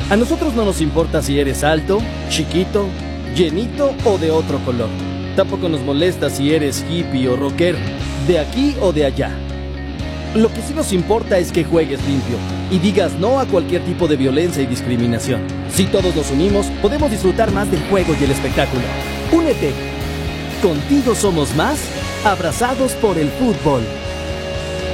A nosotros no nos importa si eres alto, chiquito, llenito o de otro color. Tampoco nos molesta si eres hippie o rockero, de aquí o de allá. Lo que sí nos importa es que juegues limpio y digas no a cualquier tipo de violencia y discriminación. Si todos nos unimos, podemos disfrutar más del juego y el espectáculo. Únete. Contigo somos más, abrazados por el fútbol.